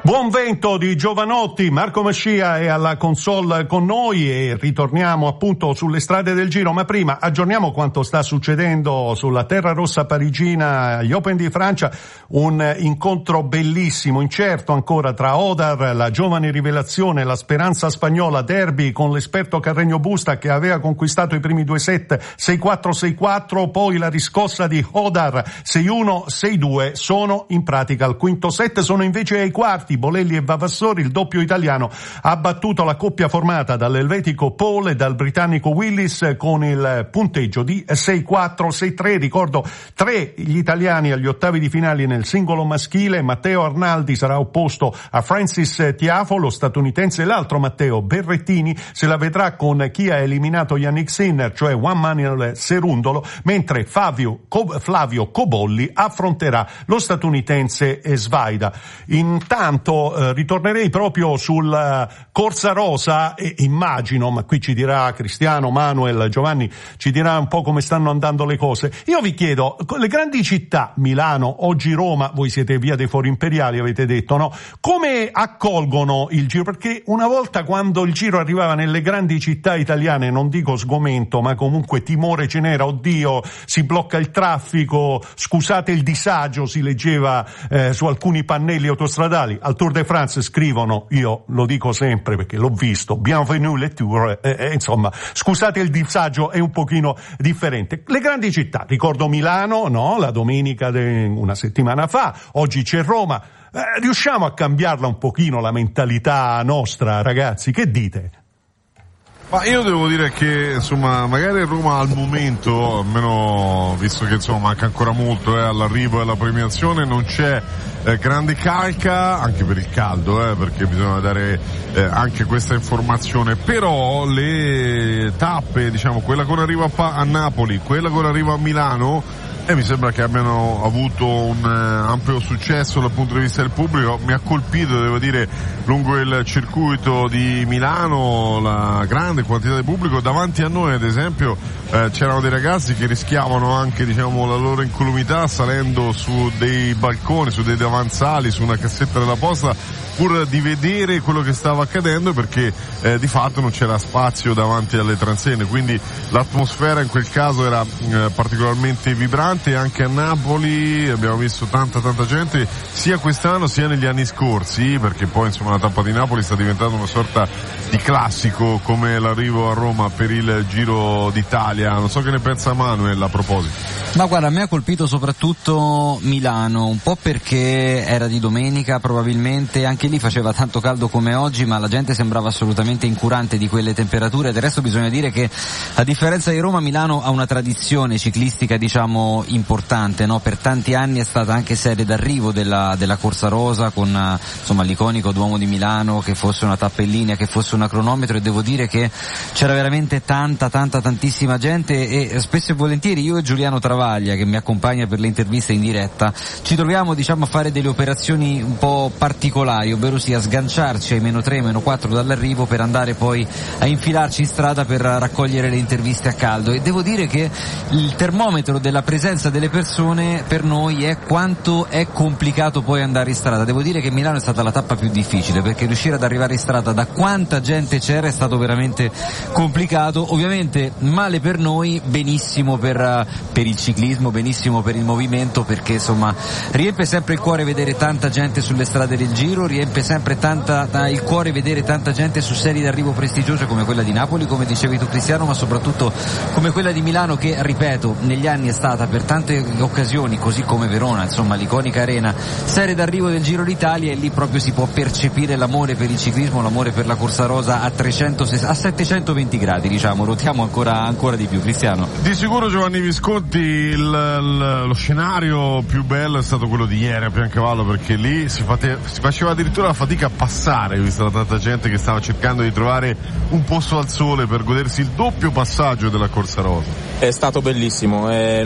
Buon vento di Giovanotti, Marco Mascia è alla console con noi e ritorniamo appunto sulle strade del Giro, ma prima aggiorniamo quanto sta succedendo sulla terra rossa parigina agli Open di Francia, un incontro bellissimo, incerto ancora tra Hodar, la giovane rivelazione, la speranza spagnola, derby con l'esperto Carreño Busta che aveva conquistato i primi due set 6-4, 6-4, poi la riscossa di Hodar 6-1, 6-2, sono in pratica al quinto set, sono invece ai quarti. Bolelli e Vavassori, il doppio italiano ha battuto la coppia formata dall'elvetico Paul e dal britannico Willis con il punteggio di 6-4, 6-3. Ricordo 3 gli italiani agli ottavi di finale nel singolo maschile. Matteo Arnaldi sarà opposto a Francis Tiafoe, lo statunitense, e l'altro Matteo Berrettini se la vedrà con chi ha eliminato Yannick Sinner, cioè Juan Manuel Cerundolo, mentre Flavio Cobolli affronterà lo statunitense Svaida. Intanto ritornerei proprio sul Corsa Rosa e immagino, ma qui ci dirà Cristiano, Manuel, Giovanni, ci dirà un po' come stanno andando le cose. Io vi chiedo, le grandi città, Milano, oggi Roma, voi siete via dei Fori Imperiali, avete detto, no? Come accolgono il Giro? Perché una volta quando il Giro arrivava nelle grandi città italiane, non dico sgomento, ma comunque timore ce n'era, oddio, si blocca il traffico, scusate il disagio, si leggeva su alcuni pannelli autostradali. Al Tour de France scrivono, io lo dico sempre perché l'ho visto, bienvenue le Tour, insomma, scusate il disagio, è un pochino differente. Le grandi città, ricordo Milano, no? La domenica una settimana fa, oggi c'è Roma, riusciamo a cambiarla un pochino la mentalità nostra, ragazzi, che dite? Ma io devo dire che insomma magari Roma al momento, almeno visto che insomma manca ancora molto all'arrivo e alla premiazione, non c'è grande calca, anche per il caldo, perché bisogna dare anche questa informazione, però le tappe, diciamo quella con arrivo a Napoli, quella con arrivo a Milano, mi sembra che abbiano avuto un ampio successo dal punto di vista del pubblico. Mi ha colpito, devo dire, lungo il circuito di Milano la grande quantità di pubblico. Davanti a noi, ad esempio, c'erano dei ragazzi che rischiavano anche, diciamo, la loro incolumità salendo su dei balconi, su dei davanzali, su una cassetta della posta, pur di vedere quello che stava accadendo, perché di fatto non c'era spazio davanti alle transenne, quindi l'atmosfera in quel caso era particolarmente vibrante. Anche a Napoli abbiamo visto tanta gente, sia quest'anno sia negli anni scorsi, perché poi insomma la tappa di Napoli sta diventando una sorta di classico come l'arrivo a Roma per il Giro d'Italia. Non so che ne pensa Manuel a proposito. Ma guarda, a me ha colpito soprattutto Milano, un po' perché era di domenica, probabilmente anche lì faceva tanto caldo come oggi, ma la gente sembrava assolutamente incurante di quelle temperature. Del resto bisogna dire che, a differenza di Roma, Milano ha una tradizione ciclistica, diciamo, importante, no? Per tanti anni è stata anche sede d'arrivo della Corsa Rosa, con insomma l'iconico Duomo di Milano, che fosse una tappa in linea, che fosse una cronometro, e devo dire che c'era veramente tantissima gente, e spesso e volentieri io e Giuliano Travaglia, che mi accompagna per le interviste in diretta, ci troviamo, diciamo, a fare delle operazioni un po' particolari, ovvero sia sganciarci ai -3, -4 dall'arrivo per andare poi a infilarci in strada per raccogliere le interviste a caldo. E devo dire che il termometro della presenza delle persone per noi è quanto è complicato poi andare in strada. Devo dire che Milano è stata la tappa più difficile, perché riuscire ad arrivare in strada da quanta gente c'era è stato veramente complicato. Ovviamente male per noi, benissimo per il ciclismo, benissimo per il movimento, perché insomma riempie sempre il cuore vedere tanta gente sulle strade del Giro, riempie sempre il cuore vedere tanta gente su serie d'arrivo prestigiose come quella di Napoli, come dicevi tu Cristiano, ma soprattutto come quella di Milano, che, ripeto, negli anni è stata per tante occasioni, così come Verona, insomma l'iconica arena, serie d'arrivo del Giro d'Italia, e lì proprio si può percepire l'amore per il ciclismo, l'amore per la Corsa Rosa a 720 gradi, diciamo, rotiamo ancora di più. Cristiano? Di sicuro, Giovanni Visconti, lo scenario più bello è stato quello di ieri a Piancavallo, perché lì si faceva addirittura la fatica a passare, vista la tanta gente che stava cercando di trovare un posto al sole per godersi il doppio passaggio della Corsa Rosa. È stato bellissimo, noi abbiamo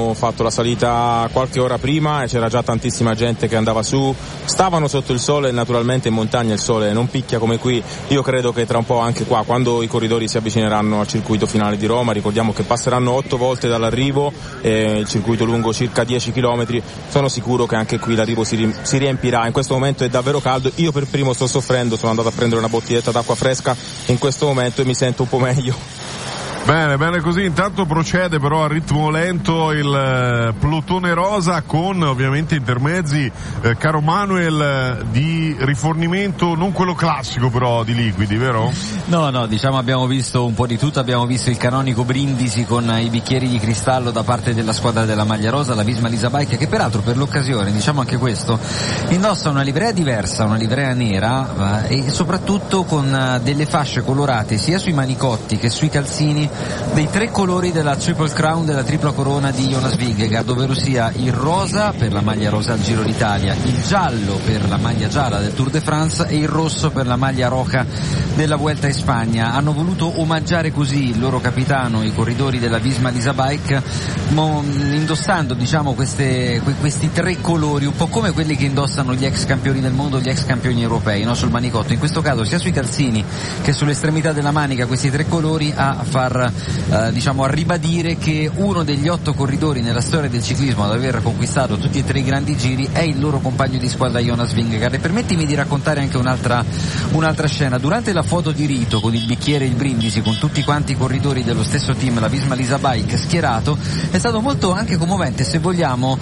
abbiamo fatto la salita qualche ora prima e c'era già tantissima gente che andava su, stavano sotto il sole, e naturalmente in montagna il sole non picchia come qui. Io credo che tra un po' anche qua, quando i corridori si avvicineranno al circuito finale di Roma, ricordiamo che passeranno 8 volte dall'arrivo, il circuito lungo circa 10 km, sono sicuro che anche qui l'arrivo si riempirà. In questo momento è davvero caldo, io per primo sto soffrendo, sono andato a prendere una bottiglietta d'acqua fresca in questo momento e mi sento un po' meglio. Bene così, intanto procede però a ritmo lento il plotone rosa con ovviamente intermezzi, caro Manuel, di rifornimento, non quello classico però di liquidi, vero? No, diciamo abbiamo visto un po' di tutto, abbiamo visto il canonico brindisi con i bicchieri di cristallo da parte della squadra della maglia rosa, la Visma Lease Bike, che peraltro per l'occasione, diciamo anche questo, indossa una livrea diversa, una livrea nera e soprattutto con delle fasce colorate sia sui manicotti che sui calzini dei 3 colori della Triple Crown, della tripla corona di Jonas Vingegaard, ovvero sia il rosa per la maglia rosa al Giro d'Italia, il giallo per la maglia gialla del Tour de France e il rosso per la maglia roja della Vuelta in Spagna. Hanno voluto omaggiare così il loro capitano, i corridori della Visma Lease Bike, indossando diciamo questi 3 colori, un po' come quelli che indossano gli ex campioni del mondo, gli ex campioni europei, no? Sul manicotto, in questo caso sia sui calzini che sull'estremità della manica, questi 3 colori a far diciamo a ribadire che uno degli 8 corridori nella storia del ciclismo ad aver conquistato tutti e 3 i grandi giri è il loro compagno di squadra Jonas Vingegaard. E permettimi di raccontare anche un'altra scena. Durante la foto di rito con il bicchiere e il brindisi, con tutti quanti i corridori dello stesso team, la Visma Lease Bike, schierato, è stato molto anche commovente, se vogliamo,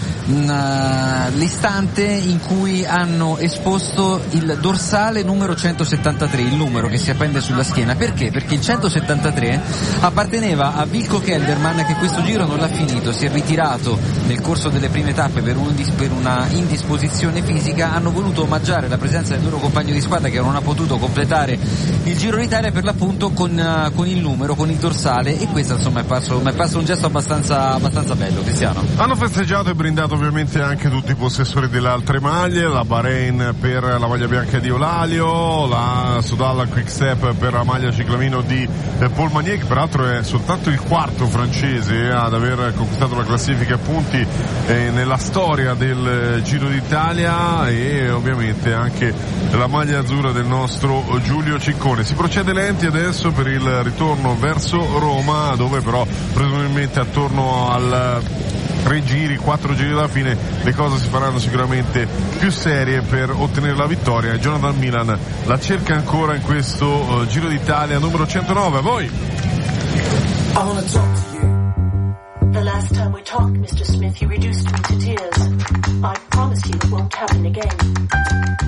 l'istante in cui hanno esposto il dorsale numero 173, il numero che si appende sulla schiena. Perché? Perché il 173 apparteneva a Wilco Kelderman, che questo giro non l'ha finito, si è ritirato nel corso delle prime tappe per una indisposizione fisica. Hanno voluto omaggiare la presenza del loro compagno di squadra che non ha potuto completare il Giro d'Italia, per l'appunto con il numero, con il dorsale, e questo insomma è parso un gesto abbastanza bello. Cristiano. Hanno festeggiato e brindato ovviamente anche tutti i possessori delle altre maglie, la Bahrain per la maglia bianca di Eulalio, la Soudal Quick-Step per la maglia ciclamino di Paul Magnier, che peraltro è soltanto il 4º francese ad aver conquistato la classifica punti nella storia del Giro d'Italia, e ovviamente anche la maglia azzurra del nostro Giulio Ciccone. Si procede lenti adesso per il ritorno verso Roma, dove però presumibilmente attorno al 4 giri alla fine le cose si faranno sicuramente più serie per ottenere la vittoria. Jonathan Milan la cerca ancora in questo Giro d'Italia numero 109. A voi! I wanna talk to you. The last time we talked, Mr. Smith, you reduced me to tears. I promise you it won't happen again.